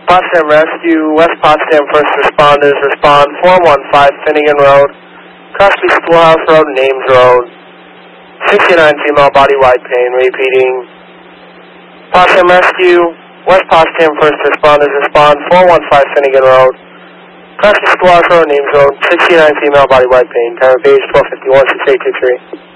Potsdam Rescue, West Potsdam First Responders, respond 415 Finnegan Road, Crosby Schoolhouse Road, Ames Road, 69 female body wide pain, repeating. Potsdam Rescue, West Potsdam First Responders, respond 415 Finnegan Road, Crosby Schoolhouse Road, Ames Road, 69 female body wide pain, time of page 1251, 6823.